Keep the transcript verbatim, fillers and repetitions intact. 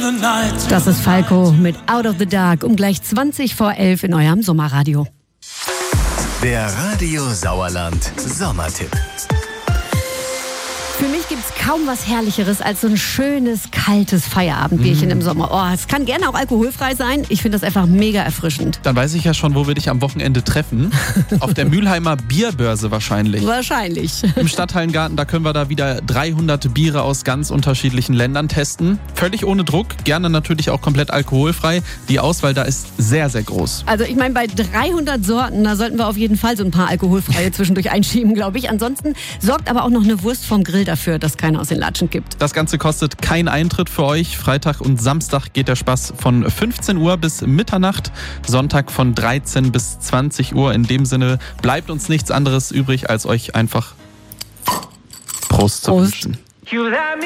Das ist Falco mit Out of the Dark um gleich zwanzig vor elf in eurem Sommerradio. Der Radio Sauerland Sommertipp. Für mich gibt es kaum was Herrlicheres als so ein schönes, kaltes Feierabendbierchen mm. im Sommer. Oh, es kann gerne auch alkoholfrei sein. Ich finde das einfach mega erfrischend. Dann weiß ich ja schon, wo wir dich am Wochenende treffen. Auf der Mülheimer Bierbörse wahrscheinlich. Wahrscheinlich. Im Stadthallengarten, da können wir da wieder dreihundert Biere aus ganz unterschiedlichen Ländern testen. Völlig ohne Druck, gerne natürlich auch komplett alkoholfrei. Die Auswahl da ist sehr, sehr groß. Also ich meine, bei dreihundert Sorten, da sollten wir auf jeden Fall so ein paar alkoholfreie zwischendurch einschieben, glaube ich. Ansonsten sorgt aber auch noch eine Wurst vom Grill dafür, dass keiner aus den Latschen kippt. Das Ganze kostet keinen Eintritt für euch. Freitag und Samstag geht der Spaß von fünfzehn Uhr bis Mitternacht. Sonntag von dreizehn bis zwanzig Uhr. In dem Sinne bleibt uns nichts anderes übrig, als euch einfach Prost zu wünschen.